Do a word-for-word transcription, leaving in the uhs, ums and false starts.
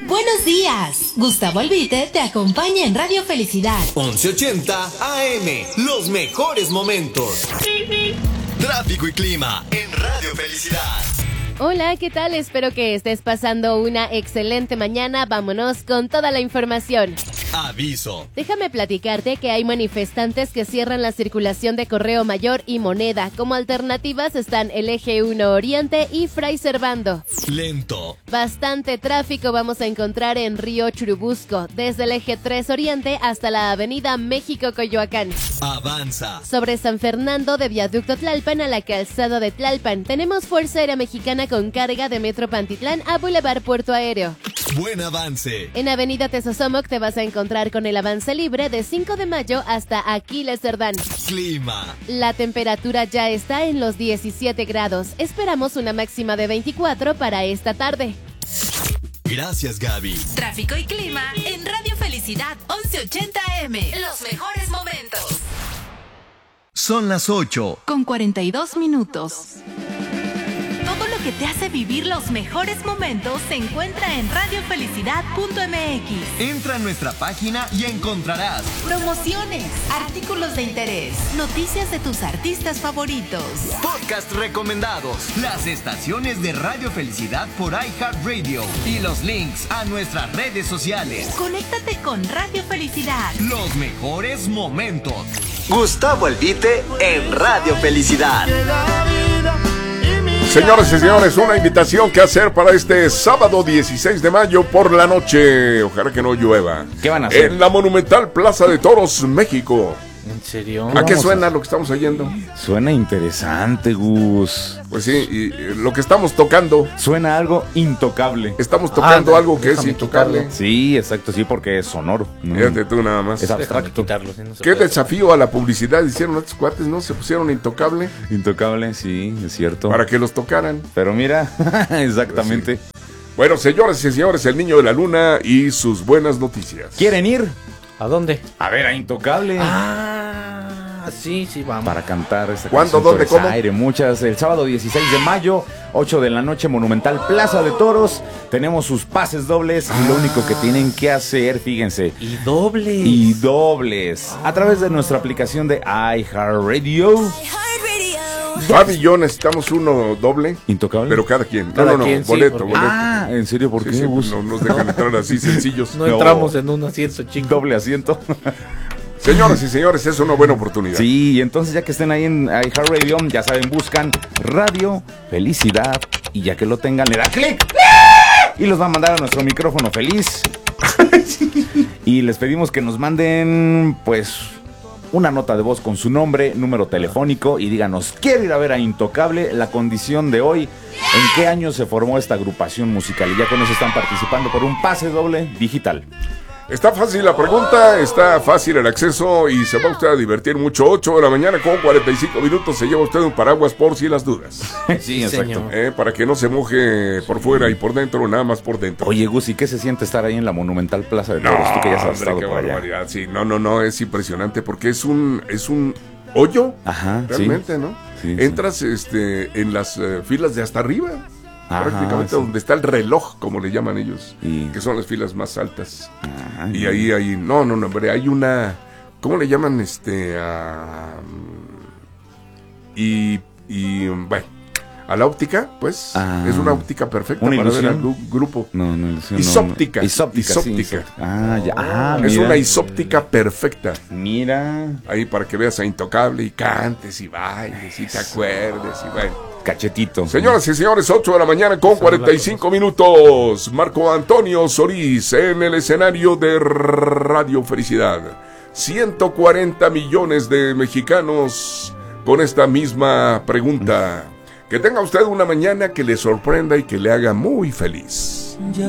Buenos días. Gustavo Albite te acompaña en Radio Felicidad. once ochenta A M, los mejores momentos. Tráfico y clima en Radio Felicidad. Hola, ¿qué tal? Espero que estés pasando una excelente mañana. Vámonos con toda la información. Aviso. Déjame platicarte que hay manifestantes que cierran la circulación de Correo Mayor y Moneda. Como alternativas están el Eje uno Oriente y Fray Servando. Lento. Bastante tráfico vamos a encontrar en Río Churubusco, desde el Eje tres Oriente hasta la Avenida México-Coyoacán. Avanza. Sobre San Fernando de Viaducto Tlalpan a la Calzada de Tlalpan, tenemos Fuerza Aérea Mexicana con carga de Metro Pantitlán a Boulevard Puerto Aéreo. Buen avance. En Avenida Tezosomoc te vas a encontrar con el avance libre de cinco de mayo hasta Aquiles Cerdán. Clima. La temperatura ya está en los diecisiete grados. Esperamos una máxima de veinticuatro para esta tarde. Gracias, Gaby. Tráfico y clima en Radio Felicidad once ochenta A M. Los mejores momentos. Son las ocho. Con cuarenta y dos minutos. Todo lo que te hace vivir los mejores momentos se encuentra en radio felicidad punto m x. Entra a nuestra página y encontrarás Promociones, artículos de interés, noticias de tus artistas favoritos, podcast recomendados, las estaciones de Radio Felicidad por iHeartRadio y los links a nuestras redes sociales. Conéctate con Radio Felicidad. Los mejores momentos. Gustavo Albite en Radio Felicidad. Señoras y señores, una invitación que hacer para este sábado dieciséis de mayo por la noche. Ojalá que no llueva. ¿Qué van a hacer? En la Monumental Plaza de Toros, México. ¿En serio? ¿A qué suena lo que estamos oyendo? Suena interesante, Gus. Pues sí, y eh, lo que estamos tocando. Suena algo intocable. Estamos tocando Ah, algo que es déjame intocable. quitarlo. Sí, exacto, sí, porque es sonoro. No, Fíjate tú nada más. es abstracto. Quitarlo, ¿sí? No se ¿Qué puede. desafío a la publicidad hicieron estos cuates, no? Se pusieron intocable Intocable, sí, es cierto. para que los tocaran. Pero mira, exactamente. Bueno, señoras y señores, el niño de la luna y sus buenas noticias. ¿Quieren ir? ¿A dónde? A ver, a Intocable. Ah, sí, sí, vamos. Para cantar esta ¿Cuándo, canción dónde, sobre cómo? Zaire. Muchas, el sábado dieciséis de mayo, ocho de la noche, Monumental Plaza de Toros. Tenemos sus pases dobles y lo único que tienen que hacer, fíjense, Y doble. y dobles a través de nuestra aplicación de iHeartRadio. Fabi y yo necesitamos uno doble, Intocable. pero cada quien. No, Cada no, no, quien, sí, boleto, porque- boleto. Ah, ¿en serio? ¿Por Sí, qué, sí, Gus? no nos dejan entrar así sencillos. No, No. entramos en un asiento, chico. Doble asiento. Señoras y señores, es una buena oportunidad. Sí, y entonces ya que estén ahí en iHeartRadio, ya saben, buscan Radio Felicidad y ya que lo tengan, le da clic y los va a mandar a nuestro micrófono feliz. Y les pedimos que nos manden, pues, una nota de voz con su nombre, número telefónico y díganos, quiero ir a ver a Intocable, la condición de hoy, en qué año se formó esta agrupación musical. Y ya con eso están participando por un pase doble digital. Está fácil la pregunta, está fácil el acceso y se va usted a divertir mucho. ocho de la mañana con cuarenta y cinco minutos, se lleva usted un paraguas por si las dudas. Sí, exacto. señor. Eh, para que no se moje por fuera y por dentro, nada más por dentro. Oye, Gus, ¿y qué se siente estar ahí en la Monumental Plaza de Toros? Tú que ya has hombre, estado qué por allá. barbaridad. Sí, no, no, no, es impresionante porque es un, es un hoyo, Ajá, realmente, sí. ¿no? Sí, sí. Entras este, en las eh, filas de hasta arriba. Ajá, Prácticamente sí. donde está el reloj, como le llaman ellos, Y- que son las filas más altas. Ajá, Y ahí hay, no, no, no, hombre, hay una, ¿cómo le llaman? Este, a, y, y, bueno, a la óptica, pues, Ah, es una óptica perfecta ¿una para ver ilusión? al gru- grupo. No, no, sí, no, Isóptica. no. Isóptica. sí, Isóptica. isóptica. Ah, ya. Ah, Es mira. una isóptica perfecta. Mira. Ahí para que veas a Intocable y cantes y bailes y te acuerdes y bueno. Cachetito. Señoras y señores, ocho de la mañana con cuarenta y cinco minutos. Marco Antonio Solís en el escenario de Radio Felicidad. ciento cuarenta millones de mexicanos con esta misma pregunta. Que tenga usted una mañana que le sorprenda y que le haga muy feliz.